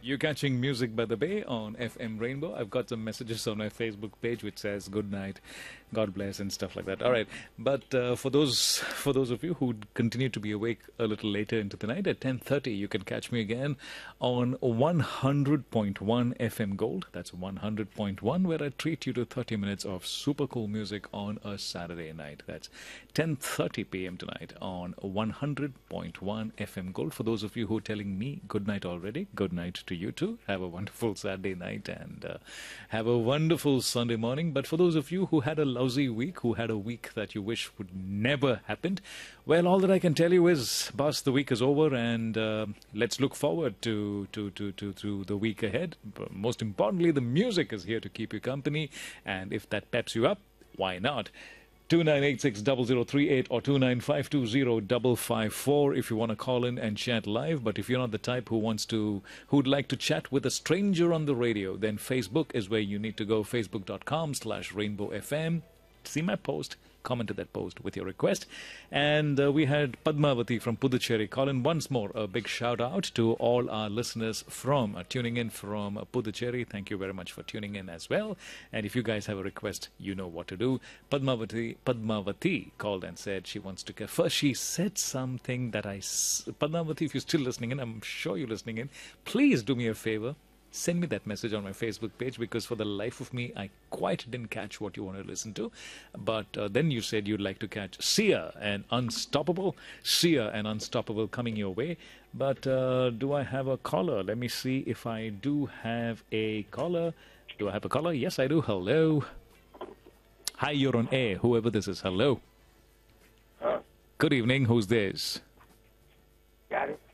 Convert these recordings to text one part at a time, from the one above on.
You're catching Music by the Bay on FM Rainbow. I've got some messages on my Facebook page which says good night, God bless, and stuff like that. All right, but for those of you who continue to be awake a little later into the night at 10:30, you can catch me again on 100.1 FM Gold. That's 100.1, where I treat you to 30 minutes of super cool music on a Saturday night. That's 10:30 p.m. tonight on 100.1 FM Gold. For those of you who are telling me good night already, good night to you too. Have a wonderful Saturday night and have a wonderful Sunday morning. But for those of you who had a lousy week, who had a week that you wish would never happened, well, all that I can tell you is, boss, the week is over, and let's look forward to the week ahead. But most importantly, the music is here to keep you company, and if that peps you up, why not? 2986-0038 or 29520-554 if you want to call in and chat live. But if you're not the type who'd like to chat with a stranger on the radio, then Facebook is where you need to go. Facebook.com/RainbowFM. See my post, comment to that post with your request. And we had Padmavati from Puducherry call in once more. A big shout out to all our listeners from tuning in from Puducherry. Thank you very much for tuning in as well. And if you guys have a request, you know what to do. Padmavati called and said she wants to first she said something that Padmavati, if you're still listening in, I'm sure you're listening in, please do me a favor. Send me that message on my Facebook page, because for the life of me, I quite didn't catch what you want to listen to. But then you said you'd like to catch Sia and Unstoppable. Sia and Unstoppable coming your way. But do I have a caller? Let me see if I do have a caller. Do I have a caller? Yes, I do. Hello. Hi, you're on air. Whoever this is, hello. Good evening. Who's this? Got it.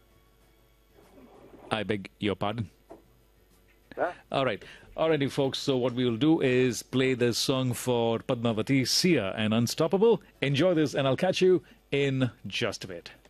I beg your pardon? Huh? All right. Alrighty, folks. So what we will do is play this song for Padmavati, Sia and Unstoppable. Enjoy this, and I'll catch you in just a bit.